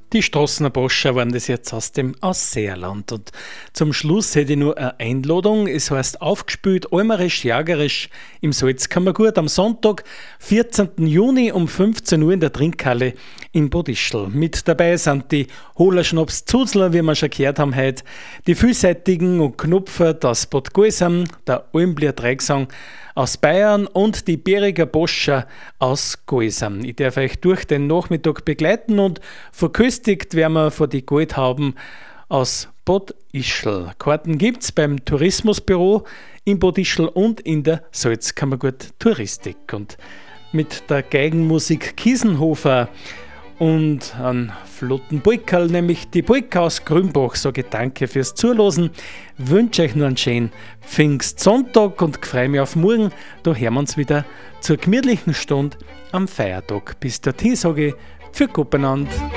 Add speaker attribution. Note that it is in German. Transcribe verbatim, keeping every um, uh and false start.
Speaker 1: Die Strassener Boscher waren das jetzt aus dem Ausseerland. Und zum Schluss hätte ich nur eine Einladung. Es heißt aufgespielt, almerisch-jagerisch im Salzkammergut am Sonntag, vierzehnten Juni um fünfzehn Uhr in der Trinkhalle in Bodischl. Mit dabei sind die Hohler Schnaps Zuzler, wie wir schon gehört haben heute, die Vielseitigen und Knupfert aus Bad Gulsam, der Almblier Dreigesang aus Bayern und die Beriger Boscher aus Gulsam. Ich darf euch durch den Nachmittag begleiten und verköstigt werden wir von die Goldhauben aus Bad Ischl. Karten gibt's beim Tourismusbüro in Bad Ischl und in der Salzkammergut Touristik. Und mit der Geigenmusik Kiesenhofer und einem flotten Polkerl, nämlich die Polka aus Grünbach, sage ich danke fürs Zuhören, wünsche euch nur einen schönen Pfingstsonntag und freue mich auf morgen. Da hören wir uns wieder zur gemütlichen Stunde am Feiertag. Bis dorthin sage ich für Kuppenand.